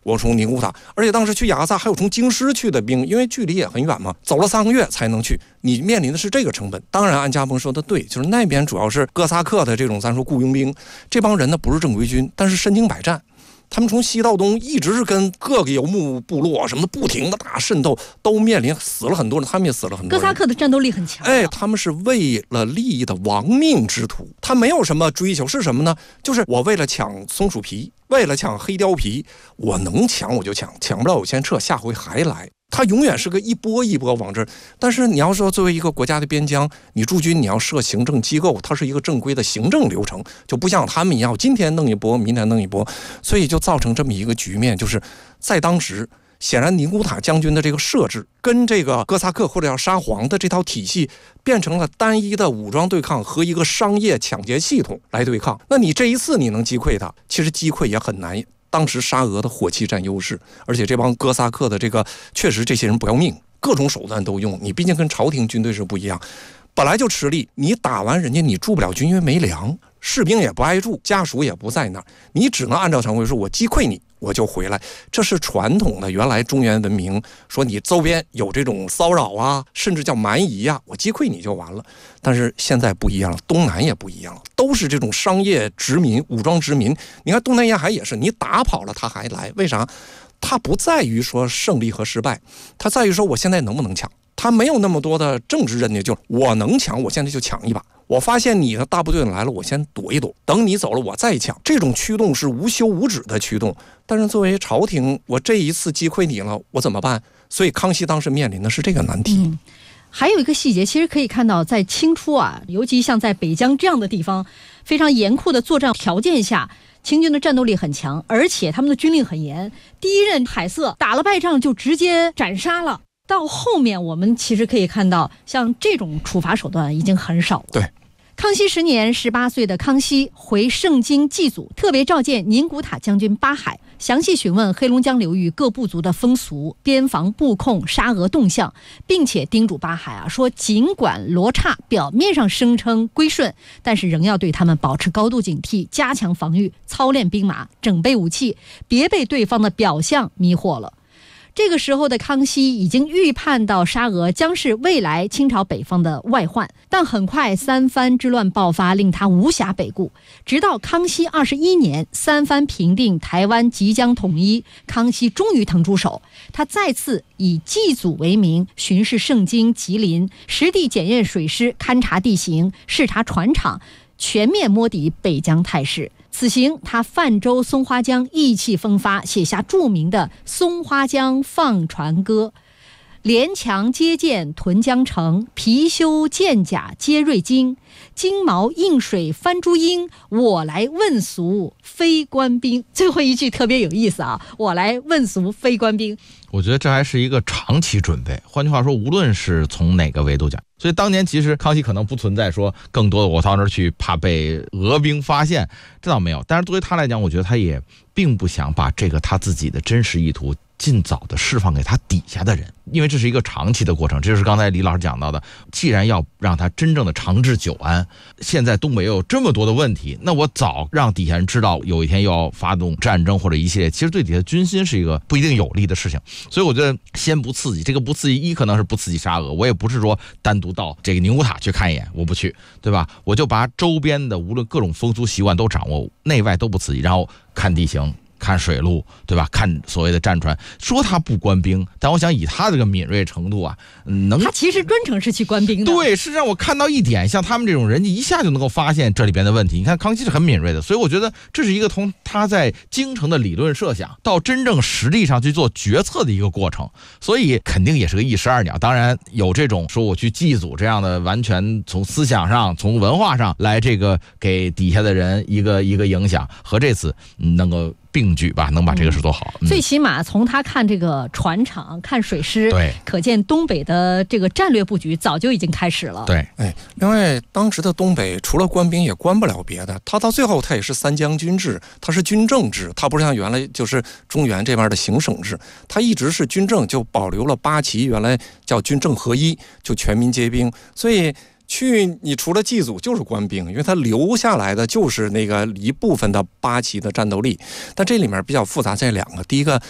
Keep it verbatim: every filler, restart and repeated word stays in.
我从宁古塔，而且当时去雅各萨还有从京师去的兵，因为距离也很远嘛，走了三个月才能去，你面临的是这个成本。当然安家鹏说的对，就是那边主要是哥萨克的这种咱说雇佣兵，这帮人呢不是正规军，但是身经百战，他们从西到东一直是跟各个游牧部落什么不停的打渗透，都面临死了很多人，他们也死了很多人。 哥萨克的战斗力很强， 哎，他们是为了利益的亡命之徒，他没有什么追求，是什么呢？就是我为了抢松鼠皮，为了抢黑貂皮，我能抢我就抢，抢不了我先撤，下回还来。它永远是个一波一波往这儿，但是你要说作为一个国家的边疆，你驻军你要设行政机构，它是一个正规的行政流程，就不像他们一样今天弄一波明天弄一波，所以就造成这么一个局面，就是在当时显然宁古塔将军的这个设置跟这个哥萨克或者叫沙皇的这套体系变成了单一的武装对抗和一个商业抢劫系统来对抗。那你这一次你能击溃它，其实击溃也很难。当时沙俄的火器占优势，而且这帮哥萨克的这个确实这些人不要命，各种手段都用，你毕竟跟朝廷军队是不一样，本来就吃力，你打完人家你驻不了军，因为没粮，士兵也不爱住，家属也不在那儿，你只能按照常规说，我击溃你我就回来。这是传统的原来中原文明，说你周边有这种骚扰啊，甚至叫蛮夷啊，我击溃你就完了。但是现在不一样了，东南也不一样了，都是这种商业殖民、武装殖民。你看东南沿海也是，你打跑了他还来，为啥？他不在于说胜利和失败，他在于说我现在能不能抢。他没有那么多的政治任务，就我能抢，我现在就抢一把。我发现你的大部队来了，我先躲一躲，等你走了我再抢。这种驱动是无休无止的驱动。但是作为朝廷，我这一次击溃你了，我怎么办？所以康熙当时面临的是这个难题。 嗯，还有一个细节，其实可以看到，在清初啊，尤其像在北疆这样的地方，非常严酷的作战条件下，清军的战斗力很强，而且他们的军令很严。第一任海瑟打了败仗就直接斩杀了。到后面我们其实可以看到，像这种处罚手段已经很少了。 对， 康熙十年，十八岁的康熙回盛京祭祖，特别召见宁古塔将军巴海，详细询问黑龙江流域各部族的风俗、边防布控、沙俄动向，并且叮嘱巴海啊说，尽管罗刹表面上声称归顺，但是仍要对他们保持高度警惕，加强防御，操练兵马，整备武器，别被对方的表象迷惑了。这个时候的康熙已经预判到沙俄将是未来清朝北方的外患，但很快三藩之乱爆发，令他无暇北顾。直到康熙二十一年，三藩平定，台湾即将统一，康熙终于腾出手，他再次以祭祖为名，巡视盛京、吉林，实地检验水师，勘察地形，视察船厂，全面摸底北疆态势。此行他泛舟松花江，意气风发，写下著名的《松花江放船歌》：连墙接舰屯江城，貔貅剑甲皆锐精，金毛映水翻珠缨，我来问俗非官兵。最后一句特别有意思啊，我来问俗非官兵。 我觉得这还是一个长期准备，换句话说，无论是从哪个维度讲，所以当年其实康熙可能不存在说更多的我到那儿去怕被俄兵发现，这倒没有。但是对于他来讲，我觉得他也并不想把这个他自己的真实意图尽早的释放给他底下的人，因为这是一个长期的过程。这就是刚才李老师讲到的，既然要让他真正的长治久安，现在东北又有这么多的问题，那我早让底下人知道有一天又要发动战争或者一系列，其实对底下军心是一个不一定有利的事情。所以我觉得先不刺激，这个不刺激，一可能是不刺激沙俄，我也不是说单独到这个宁古塔去看一眼，我不去，对吧？我就把周边的无论各种风俗习惯都掌握，内外都不刺激，然后看地形，看水路，对吧？看所谓的战船，说他不官兵，但我想以他这个敏锐程度啊，能他其实专程是去官兵的。 对，是让我看到一点，像他们这种人一下就能够发现这里边的问题。你看康熙是很敏锐的，所以我觉得这是一个从他在京城的理论设想到真正实力上去做决策的一个过程，所以肯定也是个一石二鸟。当然有这种说我去祭祖这样的，完全从思想上、从文化上来这个给底下的人一个一个影响，和这次能够并举吧，能把这个事做好。 嗯、最起码从他看这个船厂、看水师， 对， 可见东北的这个战略布局早就已经开始了。 对， 哎，另外当时的东北除了官兵也官不了别的，他到最后他也是三将军制，他是军政制，他不是像原来就是中原这边的行省制，他一直是军政，就保留了八旗原来叫军政合一，就全民皆兵，所以去你除了祭祖就是官兵，因为他留下来的就是那个一部分的八旗的战斗力。但这里面比较复杂在两个，第一个